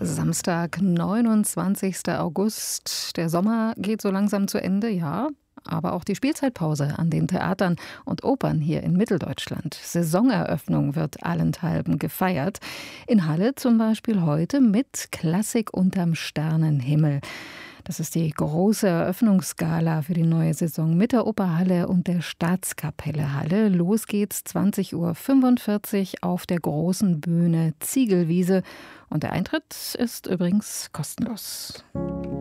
Samstag, 29. August. Der Sommer geht so langsam zu Ende, ja. Aber auch die Spielzeitpause an den Theatern und Opern hier in Mitteldeutschland. Saisoneröffnung wird allenthalben gefeiert. In Halle zum Beispiel heute mit Klassik unterm Sternenhimmel. Das ist die große Eröffnungsgala für die neue Saison mit der Operhalle und der Staatskapelle Halle. Los geht's 20:45 Uhr auf der großen Bühne Ziegelwiese. Und der Eintritt ist übrigens kostenlos.